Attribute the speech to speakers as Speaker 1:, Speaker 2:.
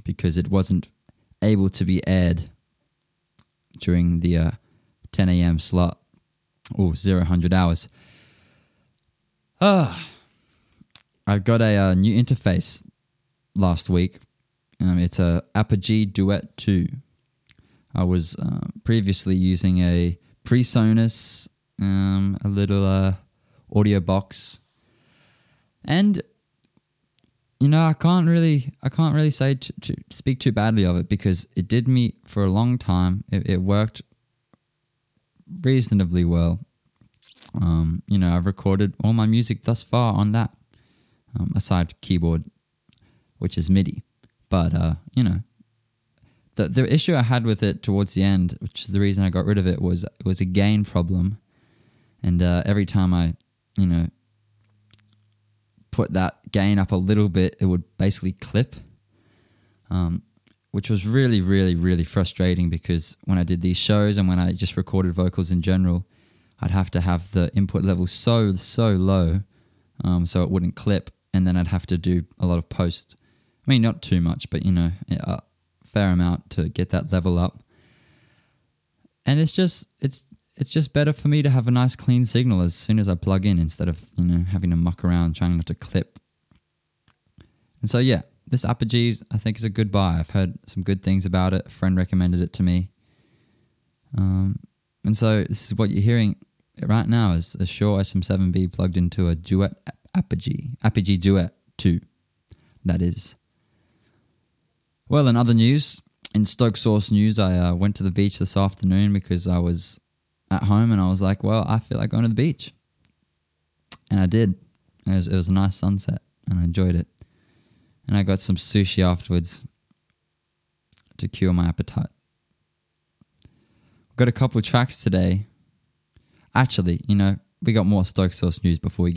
Speaker 1: because it wasn't able to be aired during the 10 a.m. slot or 00 hours. I got a new interface last week. It's a Apogee Duet 2. I was previously using a PreSonus, a little audio box, and I can't really say to speak too badly of it, because it did me for a long time. It worked reasonably well. I've recorded all my music thus far on that, aside keyboard, which is MIDI. But the issue I had with it towards the end, which is the reason I got rid of it, was a gain problem, and every time I put that gain up a little bit, it would basically clip, which was really, really, really frustrating, because when I did these shows and when I just recorded vocals in general, I'd have to have the input level so low so it wouldn't clip, and then I'd have to do a lot of post. I mean, not too much, but a fair amount to get that level up. And it's just better for me to have a nice clean signal as soon as I plug in, instead of having to muck around trying not to clip. And so yeah, this Apogee I think is a good buy. I've heard some good things about it. A friend recommended it to me. And so this is what you're hearing right now, is a Shure SM7B plugged into a Duet Apogee Duet 2. That is. Well, in other news, in Stoke Source news, I went to the beach this afternoon because I was at home and I was like, well, I feel like going to the beach. And I did. It was a nice sunset and I enjoyed it. And I got some sushi afterwards to cure my appetite. Got a couple of tracks today. Actually, we got more Stoke Source news before we get